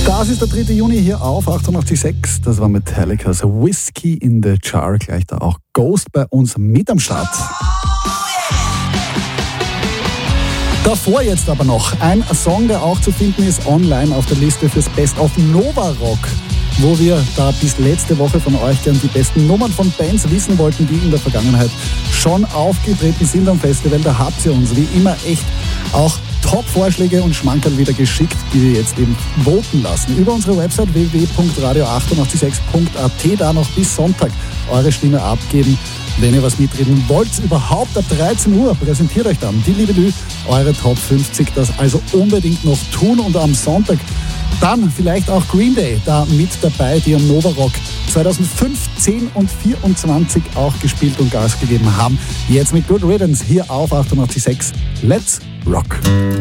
Das ist der 3. Juni hier auf 88.6. Das war Metallica's Whiskey in the Jar. Gleich da auch Ghost bei uns mit am Start. Davor jetzt aber noch ein Song, der auch zu finden ist online auf der Liste fürs Best of Nova Rock, wo wir da bis letzte Woche von euch gern die besten Nummern von Bands wissen wollten, die in der Vergangenheit schon aufgetreten sind am Festival. Da habt ihr uns wie immer echt auch Top-Vorschläge und Schmankerl wieder geschickt, die wir jetzt eben voten lassen. Über unsere Website www.radio886.at, da noch bis Sonntag eure Stimme abgeben. Wenn ihr was mitreden wollt, überhaupt ab 13 Uhr präsentiert euch dann die liebe Lü, eure Top 50. Das also unbedingt noch tun und am Sonntag dann vielleicht auch Green Day da mit dabei, die am Nova Rock 2015 und 24 auch gespielt und Gas gegeben haben. Jetzt mit Good Riddance hier auf 88.6. Let's Rock!